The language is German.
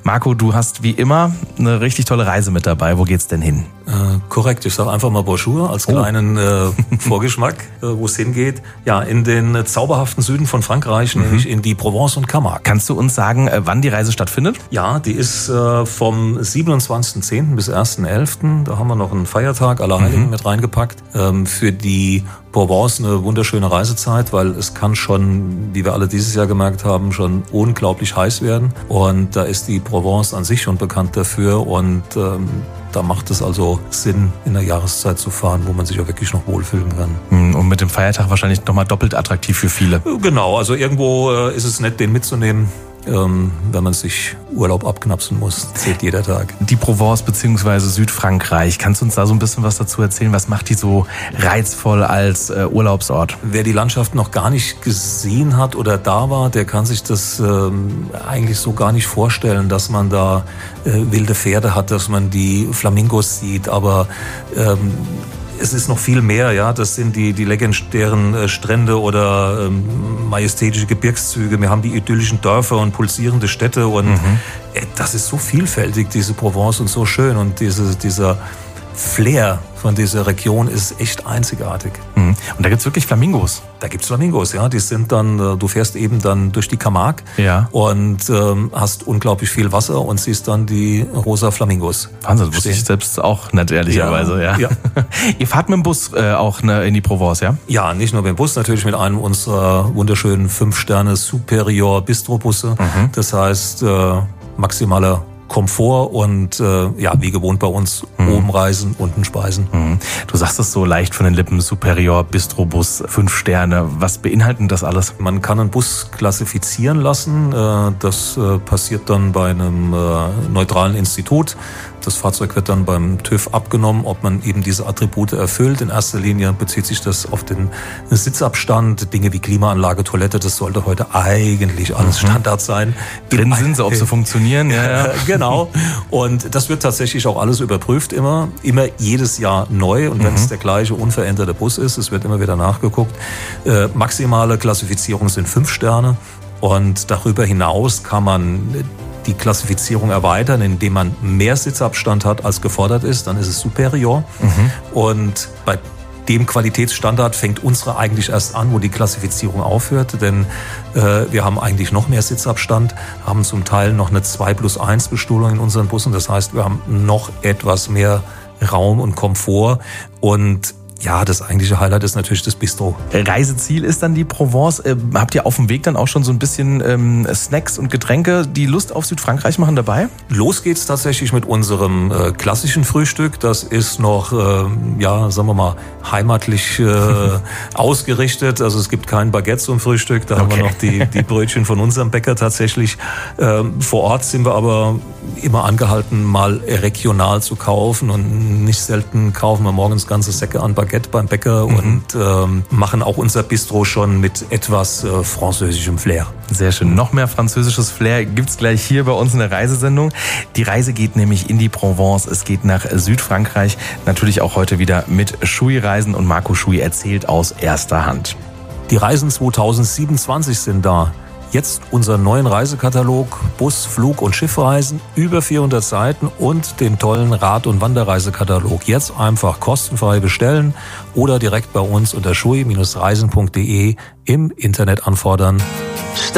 Marco, du hast wie immer eine richtig tolle Reise mit dabei. Wo geht's denn hin? Korrekt, ich sage einfach mal Brochure als kleinen Vorgeschmack, wo es hingeht. Ja, in den zauberhaften Süden von Frankreich, nämlich in die Provence und Camargue. Kannst du uns sagen, wann die Reise stattfindet? Ja, die ist vom 27.10. bis 1.11. Da haben wir noch einen Feiertag, Allerheiligen mit reingepackt. Für die Provence eine wunderschöne Reisezeit, weil es kann schon, wie wir alle dieses Jahr gemerkt haben, schon unglaublich heiß werden. Und da ist die Provence an sich schon bekannt dafür. Und da macht es also Sinn, in der Jahreszeit zu fahren, wo man sich auch wirklich noch wohlfühlen kann. Und mit dem Feiertag wahrscheinlich nochmal doppelt attraktiv für viele. Genau, also irgendwo ist es nett, den mitzunehmen. Wenn man sich Urlaub abknapsen muss, zählt jeder Tag. Die Provence bzw. Südfrankreich, kannst du uns da so ein bisschen was dazu erzählen? Was macht die so reizvoll als Urlaubsort? Wer die Landschaft noch gar nicht gesehen hat oder da war, der kann sich das eigentlich so gar nicht vorstellen, dass man da wilde Pferde hat, dass man die Flamingos sieht, aber es ist noch viel mehr, ja. Das sind die legendären Strände oder majestätische Gebirgszüge. Wir haben die idyllischen Dörfer und pulsierende Städte und das ist so vielfältig, diese Provence, und so schön, und dieser Flair von dieser Region ist echt einzigartig. Und da gibt's wirklich Flamingos? Da gibt's Flamingos, ja. Die sind dann, du fährst eben dann durch die Camargue und hast unglaublich viel Wasser und siehst dann die rosa Flamingos. Wahnsinn, das wusste ich selbst auch nicht, ehrlicherweise. Ja. Ihr fahrt mit dem Bus auch in die Provence, ja? Ja, nicht nur mit dem Bus, natürlich mit einem unserer wunderschönen 5-Sterne Superior Bistro-Busse. Das heißt, maximaler Komfort und wie gewohnt bei uns, oben reisen, unten speisen. Du sagst es so leicht von den Lippen, Superior, Bistrobus, 5 Sterne. Was beinhaltet das alles? Man kann einen Bus klassifizieren lassen. Das passiert dann bei einem neutralen Institut. Das Fahrzeug wird dann beim TÜV abgenommen, ob man eben diese Attribute erfüllt. In erster Linie bezieht sich das auf den Sitzabstand, Dinge wie Klimaanlage, Toilette. Das sollte heute eigentlich alles Standard sein. Drin sind sie, ob sie funktionieren. Ja. Genau. Und das wird tatsächlich auch alles überprüft immer jedes Jahr neu. Und wenn es der gleiche unveränderte Bus ist, es wird immer wieder nachgeguckt. Maximale Klassifizierung sind 5 Sterne. Und darüber hinaus kann man die Klassifizierung erweitern, indem man mehr Sitzabstand hat, als gefordert ist. Dann ist es Superior. Und bei dem Qualitätsstandard fängt unsere eigentlich erst an, wo die Klassifizierung aufhört. Denn wir haben eigentlich noch mehr Sitzabstand, haben zum Teil noch eine 2+1 Bestuhlung in unseren Bussen. Das heißt, wir haben noch etwas mehr Raum und Komfort. Und ja, das eigentliche Highlight ist natürlich das Bistro. Reiseziel ist dann die Provence. Habt ihr auf dem Weg dann auch schon so ein bisschen Snacks und Getränke, die Lust auf Südfrankreich machen, dabei? Los geht's tatsächlich mit unserem klassischen Frühstück. Das ist noch, sagen wir mal, heimatlich ausgerichtet. Also es gibt kein Baguette zum Frühstück. Da haben wir noch die Brötchen von unserem Bäcker tatsächlich. Vor Ort sind wir aber immer angehalten, mal regional zu kaufen. Und nicht selten kaufen wir morgens ganze Säcke an Baguette beim Bäcker und machen auch unser Bistro schon mit etwas französischem Flair. Sehr schön. Noch mehr französisches Flair gibt's gleich hier bei uns in der Reisesendung. Die Reise geht nämlich in die Provence. Es geht nach Südfrankreich. Natürlich auch heute wieder mit Schui Reisen, und Marco Schui erzählt aus erster Hand. Die Reisen 2027 sind da. Jetzt unseren neuen Reisekatalog, Bus-, Flug- und Schiffreisen, über 400 Seiten und den tollen Rad- und Wanderreisekatalog. Jetzt einfach kostenfrei bestellen oder direkt bei uns unter schui-reisen.de im Internet anfordern.